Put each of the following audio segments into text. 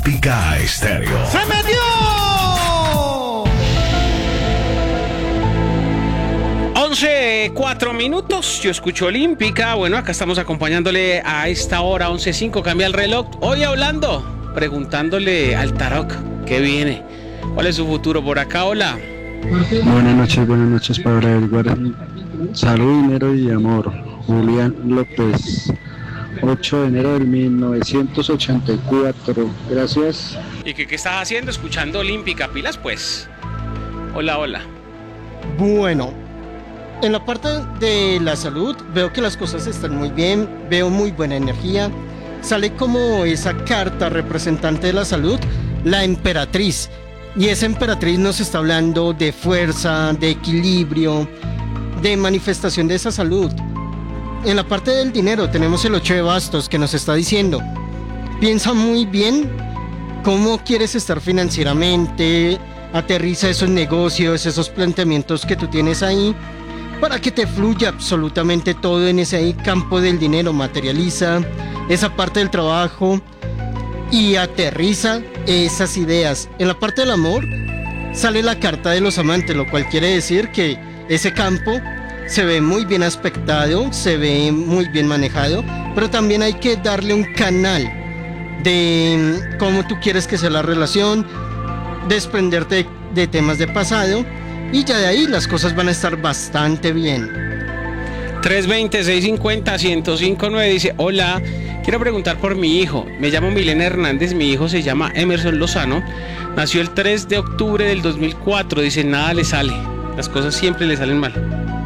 Olímpica Estéreo. ¡Se metió! 11:04. Yo escucho Olímpica. Bueno, acá estamos acompañándole a esta hora, 11:05. Cambia el reloj. Hoy hablando, preguntándole al Tarok qué viene. ¿Cuál es su futuro por acá? Hola. Buenas noches para averiguar salud, dinero y amor. Julián López, 8 de enero del 1984. Gracias. ¿Y qué estás haciendo? Escuchando Olímpica. Pilas, pues. Hola. Bueno, en la parte de la salud veo que las cosas están muy bien, veo muy buena energía. Sale como esa carta representante de la salud, la emperatriz. Y esa emperatriz nos está hablando de fuerza, de equilibrio, de manifestación de esa salud. En la parte del dinero tenemos el 8 de bastos que nos está diciendo: piensa muy bien cómo quieres estar financieramente, aterriza esos negocios, esos planteamientos que tú tienes ahí, para que te fluya absolutamente todo en ese campo del dinero. Materializa esa parte del trabajo y aterriza esas ideas. En la parte del amor sale la carta de los amantes, lo cual quiere decir que ese campo se ve muy bien aspectado, se ve muy bien manejado, pero también hay que darle un canal de cómo tú quieres que sea la relación, desprenderte de temas de pasado, y ya de ahí las cosas van a estar bastante bien. 320-650-1059 dice: hola, quiero preguntar por mi hijo. Me llamo Milena Hernández, mi hijo se llama Emerson Lozano. Nació el 3 de octubre del 2004. Dice, nada le sale. Las cosas siempre le salen mal.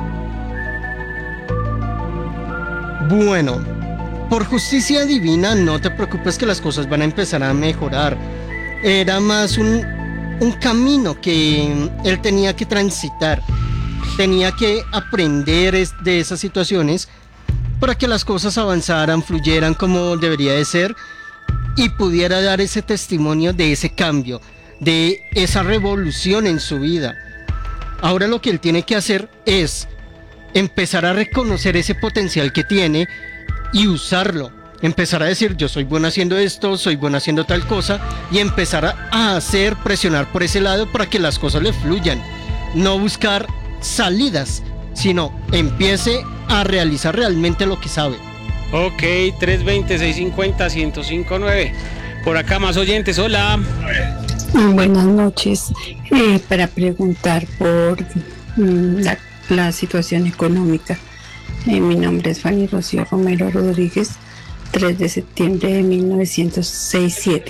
Bueno, por justicia divina, no te preocupes que las cosas van a empezar a mejorar. Era más un camino que él tenía que transitar. Tenía que aprender de esas situaciones para que las cosas avanzaran, fluyeran como debería de ser, y pudiera dar ese testimonio de ese cambio, de esa revolución en su vida. Ahora lo que él tiene que hacer es empezar a reconocer ese potencial que tiene y usarlo. Empezar a decir, yo soy bueno haciendo esto, soy bueno haciendo tal cosa, y empezar a hacer, presionar por ese lado para que las cosas le fluyan. No buscar salidas, sino empiece a realizar realmente lo que sabe. Ok, 320-650-1059. Por acá más oyentes, hola. Buenas noches, para preguntar por la situación económica. Mi nombre es Fanny Rocío Romero Rodríguez, 3 de septiembre de 1967.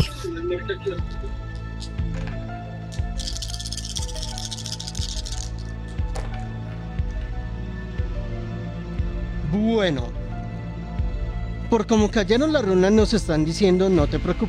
Bueno, por como cayeron las runas nos están diciendo, no te preocupes.